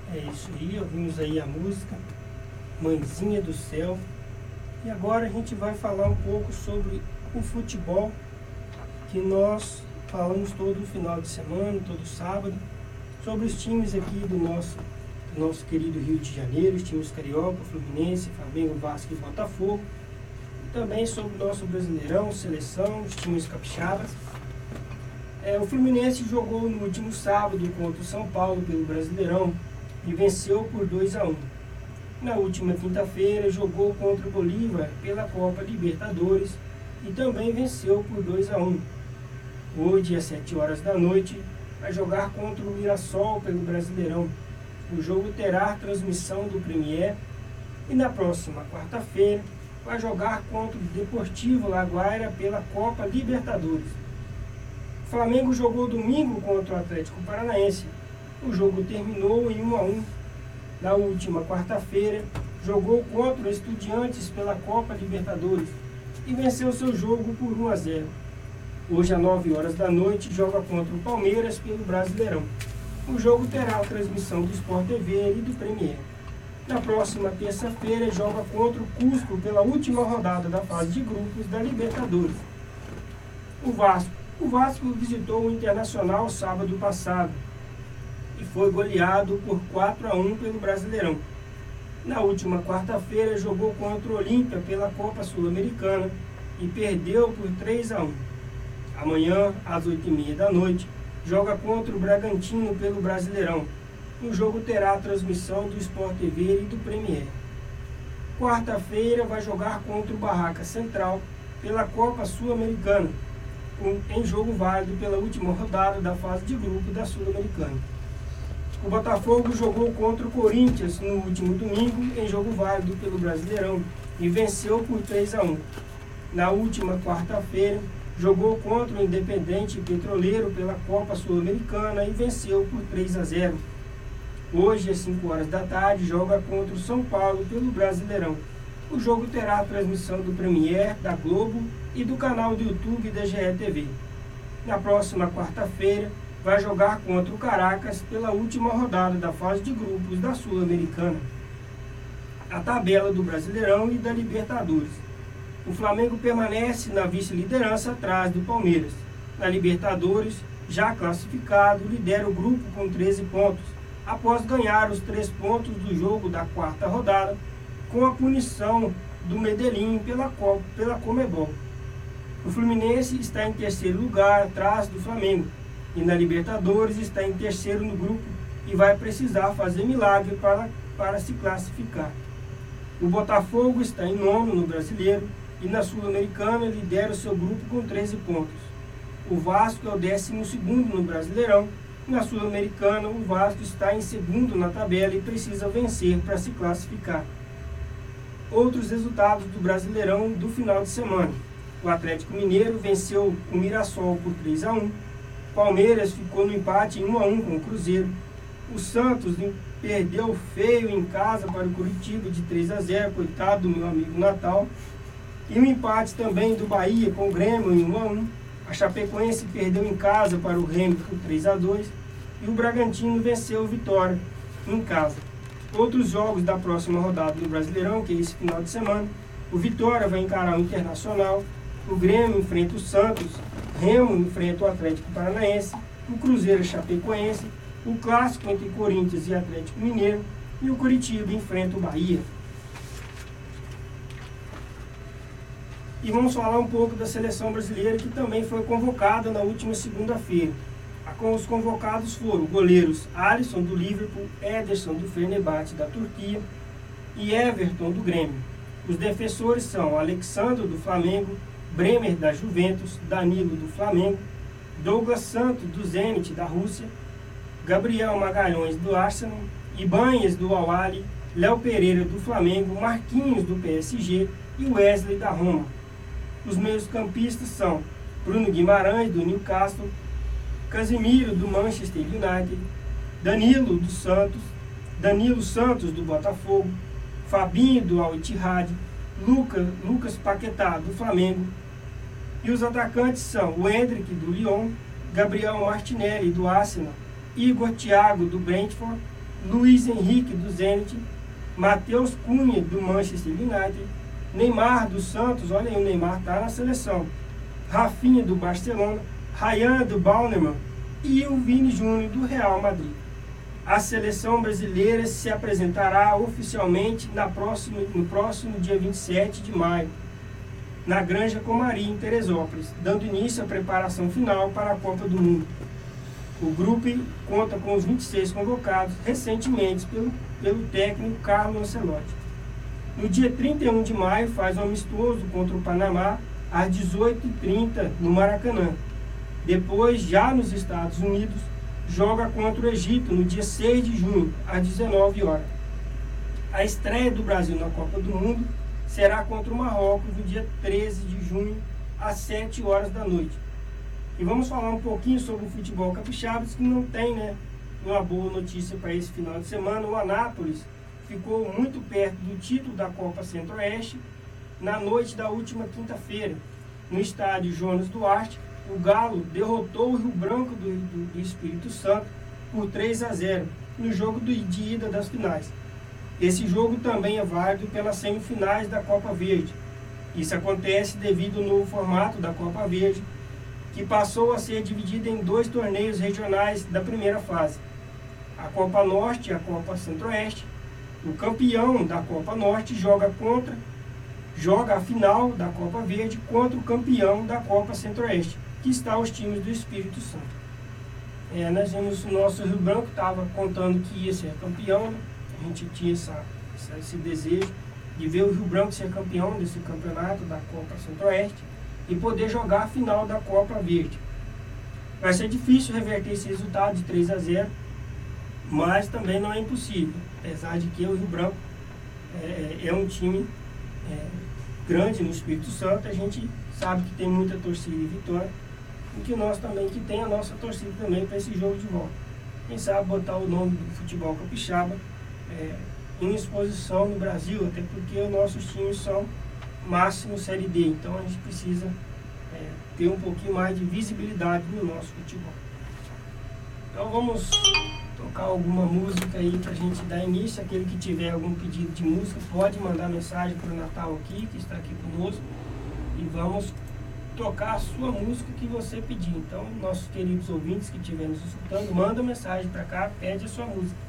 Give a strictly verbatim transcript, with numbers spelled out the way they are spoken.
É isso aí, ouvimos aí a música Mãezinha do Céu. E agora a gente vai falar um pouco sobre o futebol, que nós falamos todo final de semana, todo sábado, sobre os times aqui do nosso, do nosso querido Rio de Janeiro, os times Carioca, Fluminense, Flamengo, Vasco e Botafogo. E também sobre o nosso Brasileirão, Seleção, os times capixabas. É, o Fluminense jogou no último sábado contra o São Paulo pelo Brasileirão e venceu por dois a um. Na última quinta-feira jogou contra o Bolívar pela Copa Libertadores e também venceu por dois a um. Hoje, às sete horas da noite, vai jogar contra o Mirassol pelo Brasileirão. O jogo terá transmissão do Premier e na próxima quarta-feira vai jogar contra o Deportivo Laguaira pela Copa Libertadores. O Flamengo jogou domingo contra o Atlético Paranaense. O jogo terminou em um a um. Na última quarta-feira, jogou contra o Estudiantes pela Copa Libertadores e venceu seu jogo por um a zero. Hoje, às nove horas da noite, joga contra o Palmeiras pelo Brasileirão. O jogo terá a transmissão do Sport T V e do Premier. Na próxima terça-feira, joga contra o Cusco pela última rodada da fase de grupos da Libertadores. O Vasco. O Vasco visitou o Internacional sábado passado e foi goleado por quatro a um pelo Brasileirão. Na última quarta-feira, jogou contra o Olímpia pela Copa Sul-Americana e perdeu por três a um. Amanhã, às oito e meia da noite, joga contra o Bragantino pelo Brasileirão. O jogo terá a transmissão do Sport T V e do Premier. Quarta-feira, vai jogar contra o Barraca Central pela Copa Sul-Americana, em jogo válido pela última rodada da fase de grupo da Sul-Americana. O Botafogo jogou contra o Corinthians no último domingo, em jogo válido pelo Brasileirão, e venceu por três a um. Na última quarta-feira, jogou contra o Independente Petroleiro pela Copa Sul-Americana e venceu por três a zero. Hoje, às cinco horas da tarde, joga contra o São Paulo pelo Brasileirão. O jogo terá a transmissão do Premier, da Globo e do canal do YouTube da G E T V. Na próxima quarta-feira, vai jogar contra o Caracas pela última rodada da fase de grupos da Sul-Americana. A tabela do Brasileirão e da Libertadores. O Flamengo permanece na vice-liderança atrás do Palmeiras. Na Libertadores, já classificado, lidera o grupo com treze pontos, após ganhar os três pontos do jogo da quarta rodada, com a punição do Medellín pela, Copa, pela Comebol. O Fluminense está em terceiro lugar atrás do Flamengo, e na Libertadores está em terceiro no grupo e vai precisar fazer milagre para, para se classificar. O Botafogo está em nono no Brasileiro e na Sul-Americana lidera o seu grupo com treze pontos. O Vasco é o décimo segundo no Brasileirão. Na Sul-Americana, o Vasco está em segundo na tabela e precisa vencer para se classificar. Outros resultados do Brasileirão do final de semana. O Atlético Mineiro venceu o Mirassol por três a um. Palmeiras ficou no empate em um a um com o Cruzeiro. O Santos perdeu feio em casa para o Curitiba de três a zero, coitado do meu amigo Natal. E um empate também do Bahia com o Grêmio em um a um. A Chapecoense perdeu em casa para o Remo por três a dois. E o Bragantino venceu o Vitória em casa. Outros jogos da próxima rodada do Brasileirão, que é esse final de semana. O Vitória vai encarar o Internacional. O Grêmio enfrenta o Santos. Remo enfrenta o Atlético Paranaense, o Cruzeiro Chapecoense, o clássico entre Corinthians e Atlético Mineiro e o Curitiba enfrenta o Bahia. E vamos falar um pouco da seleção brasileira, que também foi convocada na última segunda-feira. Os convocados foram goleiros Alisson do Liverpool, Ederson do Fenerbahçe da Turquia e Everton do Grêmio. Os defensores são Alexandre do Flamengo, Bremer da Juventus, Danilo do Flamengo, Douglas Santos do Zenit da Rússia, Gabriel Magalhães do Arsenal, Ibanez do Al-Ahly, Léo Pereira do Flamengo, Marquinhos do P S G e Wesley da Roma. Os meios-campistas são Bruno Guimarães do Newcastle, Casemiro do Manchester United, Danilo do Santos, Danilo Santos do Botafogo, Fabinho do Al-Ittihad, Lucas, Lucas Paquetá do Flamengo. E os atacantes são o Endrick do Lyon, Gabriel Martinelli do Arsenal, Igor Thiago do Brentford, Luiz Henrique, do Zenit, Matheus Cunha, do Manchester United, Neymar, do Santos, olha aí, o Neymar está na seleção, Rafinha, do Barcelona, Ryan, do Balneman, e o Vini Júnior, do Real Madrid. A seleção brasileira se apresentará oficialmente na próxima, no próximo dia vinte e sete de maio, na Granja Comari, em Teresópolis, dando início à preparação final para a Copa do Mundo. O grupo conta com os vinte e seis convocados recentemente pelo, pelo técnico Carlo Ancelotti. No dia trinta e um de maio, faz um amistoso contra o Panamá, às dezoito e trinta, no Maracanã. Depois, já nos Estados Unidos, joga contra o Egito no dia seis de junho, às dezenove horas. A estreia do Brasil na Copa do Mundo será contra o Marrocos no dia treze de junho, às sete horas da noite. E vamos falar um pouquinho sobre o futebol capixaba, que não tem, né, uma boa notícia para esse final de semana. O Anápolis ficou muito perto do título da Copa Centro-Oeste na noite da última quinta-feira, no estádio Jonas Duarte. O Galo derrotou o Rio Branco do, do, do Espírito Santo por três a zero no jogo do, de ida das finais. Esse jogo também é válido pelas semifinais da Copa Verde. Isso acontece devido ao novo formato da Copa Verde, que passou a ser dividida em dois torneios regionais da primeira fase: a Copa Norte e a Copa Centro-Oeste. O campeão da Copa Norte joga contra joga a final da Copa Verde contra o campeão da Copa Centro-Oeste, que está os times do Espírito Santo. É, nós vimos o nosso Rio Branco estava contando que ia ser campeão, né? A gente tinha essa, essa, esse desejo de ver o Rio Branco ser campeão desse campeonato da Copa Centro-Oeste e poder jogar a final da Copa Verde. Vai ser difícil reverter esse resultado de três a zero, mas também não é impossível, apesar de que o Rio Branco é, é um time é, grande no Espírito Santo. A gente sabe que tem muita torcida e vitória, e que nós também que tem a nossa torcida também para esse jogo de volta. Quem sabe botar o nome do futebol capixaba é, em exposição no Brasil, até porque os nossos times são máximo Série D, então a gente precisa é, ter um pouquinho mais de visibilidade no nosso futebol. Então vamos tocar alguma música aí para a gente dar início. Aquele que tiver algum pedido de música pode mandar mensagem para o Natal aqui, que está aqui conosco, e vamos tocar a sua música que você pedir. Então, nossos queridos ouvintes que estiverem nos escutando, manda mensagem para cá, pede a sua música.